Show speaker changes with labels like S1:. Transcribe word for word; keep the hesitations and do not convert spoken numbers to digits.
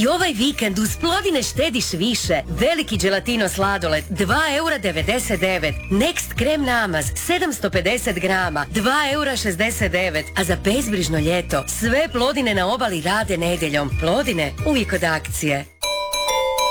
S1: ovaj vikend uz Plodine štediš više. Veliki Gelatino sladoled dva eura devedeset devet. Next krem namaz sedamsto pedeset grama dva eura šezdeset devet. A za bezbrižno ljeto sve Plodine na obali rade nedjeljom. Plodine uvijek od akcije.